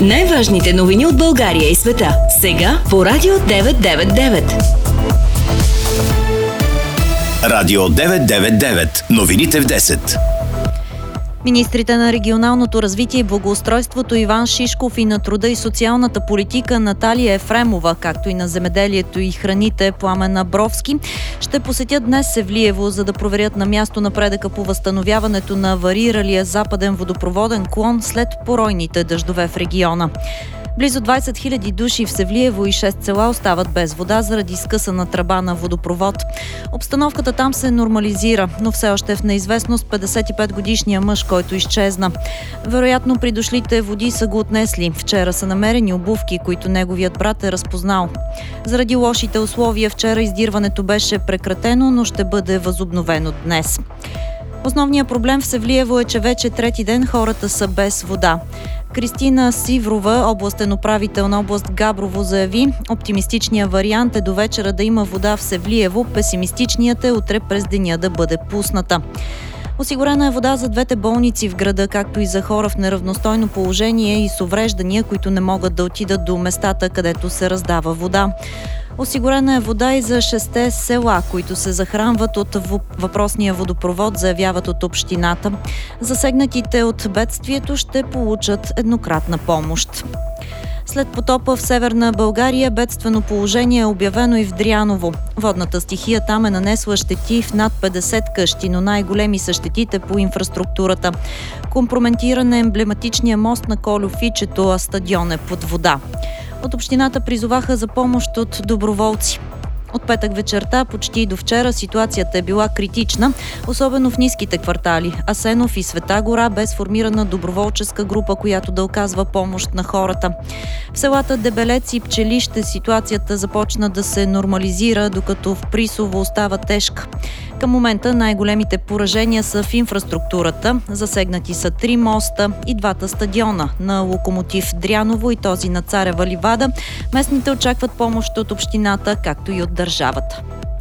Най-важните новини от България и света. Сега по Радио 999. Радио 999. Новините в 10. Министрите на регионалното развитие и благоустройството Иван Шишков и на труда и социалната политика Наталия Ефремова, както и на земеделието и храните Пламен Абровски, ще посетят днес Севлиево, за да проверят на място напредъка по възстановяването на авариралия западен водопроводен клон след поройните дъждове в региона. Близо 20 000 души в Севлиево и 6 села остават без вода заради скъсана тръба на водопровод. Обстановката там се нормализира, но все още е в неизвестност 55-годишния мъж, който изчезна. Вероятно придошлите води са го отнесли. Вчера са намерени обувки, които неговият брат е разпознал. Заради лошите условия вчера издирването беше прекратено, но ще бъде възобновено днес. Основният проблем в Севлиево е, че вече трети ден хората са без вода. Кристина Сиврова, областен управител на област Габрово, заяви: оптимистичният вариант е до вечера да има вода в Севлиево, песимистичният е утре през деня да бъде пусната. Осигурена е вода за двете болници в града, както и за хора в неравностойно положение и с увреждания, които не могат да отидат до местата, където се раздава вода. Осигурена е вода и за 6 села, които се захранват от въпросния водопровод, заявяват от общината. Засегнатите от бедствието ще получат еднократна помощ. След потопа в Северна България бедствено положение е обявено и в Дряново. Водната стихия там е нанесла щети в над 50 къщи, но най-големи са щетите по инфраструктурата. Компрометиран е емблематичния мост на Колю-Фичето, а стадион е под вода. От общината призоваха за помощ от доброволци. От петък вечерта почти до вчера ситуацията е била критична, особено в ниските квартали Асенов и Света гора, бе сформирана доброволческа група, която да оказва помощ на хората. В селата Дебелец и Пчелище ситуацията започна да се нормализира, докато в Присово остава тежка. Към момента най-големите поражения са в инфраструктурата. Засегнати са 3 моста и 2 стадиона на Локомотив Дряново и този на Царева ливада. Местните очакват помощ от общината, както и от държавата.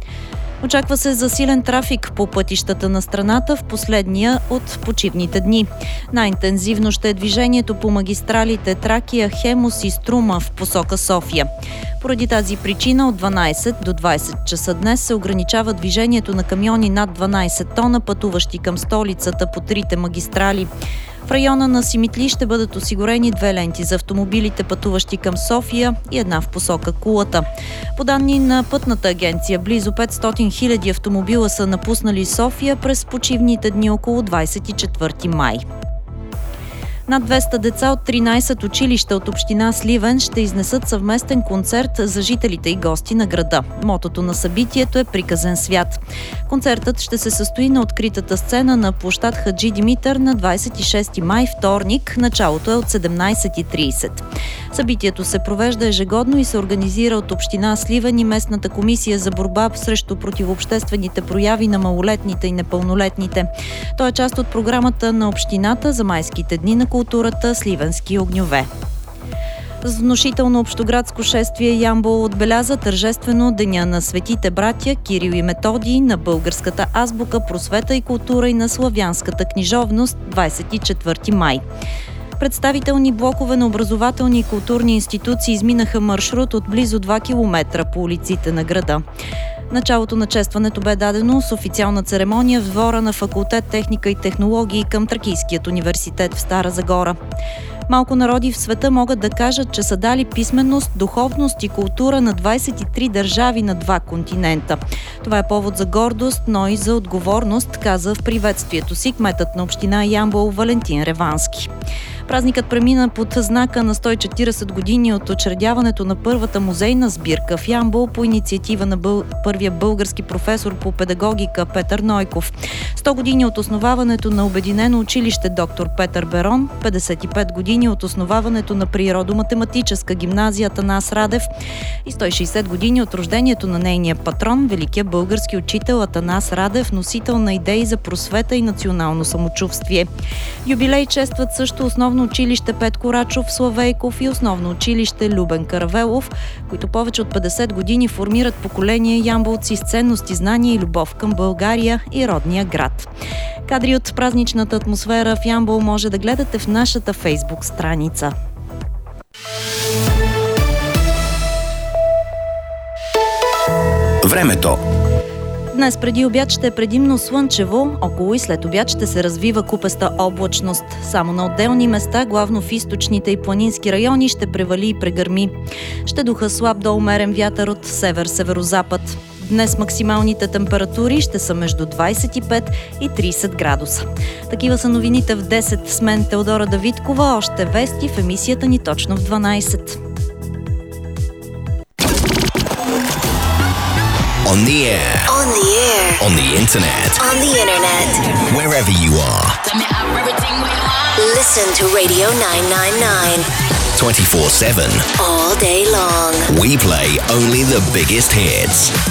Очаква се засилен трафик по пътищата на страната в последния от почивните дни. Най-интензивно ще е движението по магистралите Тракия, Хемус и Струма в посока София. Поради тази причина от 12 до 20 часа днес се ограничава движението на камиони над 12 тона, пътуващи към столицата по 3 магистрали. В района на Симитли ще бъдат осигурени 2 ленти за автомобилите, пътуващи към София, и 1 в посока Кулата. По данни на Пътната агенция, близо 500 000 автомобила са напуснали София през почивните дни около 24 май. Над 200 деца от 13 училища от община Сливен ще изнесат съвместен концерт за жителите и гости на града. Мотото на събитието е "Приказен свят". Концертът ще се състои на откритата сцена на площад Хаджи Димитър на 26 май, вторник. Началото е от 17:30. Събитието се провежда ежегодно и се организира от община Сливен и местната комисия за борба срещу противообществените прояви на малолетните и непълнолетните. То е част от програмата на общината за майските дни на културата "Сливенски огньове". С внушително общоградско шествие Ямбол отбеляза тържествено Деня на светите братя Кирил и Методий, на българската азбука, просвета и култура и на славянската книжовност 24 май. Представителни блокове на образователни и културни институции изминаха маршрут от близо 2 км по улиците на града. Началото на честването бе дадено с официална церемония в двора на факултет Техника и технологии към Тракийският университет в Стара Загора. Малко народи в света могат да кажат, че са дали писменост, духовност и култура на 23 държави на 2 континента. Това е повод за гордост, но и за отговорност, каза в приветствието си кметът на община Ямбол Валентин Ревански. Празникът премина под знака на 140 години от учредяването на първата музейна сбирка в Ямбол по инициатива на първия български професор по педагогика Петър Нойков. 100 години от основаването на Обединено училище доктор Петър Берон, 55 години от основаването на природо-математическа гимназия Атанас Радев и 160 години от рождението на нейния патрон, великия български учител Атанас Радев, носител на идеи за просвета и национално самочувствие. Юбилей честват също основно училище Петко Рачов Славейков и основно училище Любен Каравелов, които повече от 50 години формират поколение ямболци с ценности, знания и любов към България и родния град. Кадри от празничната атмосфера в Ямбол може да гледате в нашата Фейсбук страница. Времето. Днес преди обяд ще е предимно слънчево, около и след обяд ще се развива купеста облачност. Само на отделни места, главно в източните и планински райони, ще превали и прегърми. Ще духа слаб до умерен вятър от север-северозапад. Днес максималните температури ще са между 25 и 30 градуса. Такива са новините в 10 с мен Теодора Давидкова. Още вести в емисията ни точно в 12. On the air. On the air. On the internet. On the internet. Wherever you are. Listen to Radio 999. 24/7. All day long. We play only the biggest hits.